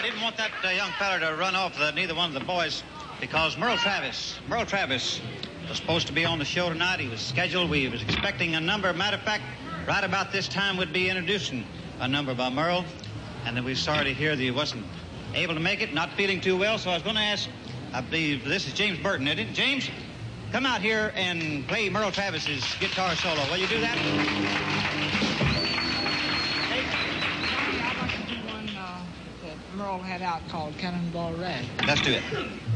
didn't want that young fella to run off neither one of the boys because Merle Travis was supposed to be on the show tonight. He was scheduled. We was expecting a number. Matter of fact, right about this time we'd be introducing a number by Merle. And then we're sorry to hear that he wasn't able to make it, not feeling too well. So I was going to ask, I believe this is James Burton, isn't it? James, come out here and play Merle Travis's guitar solo. Will you do that? I'd like to do one that Merle had out called Cannonball Rag. Let's do it.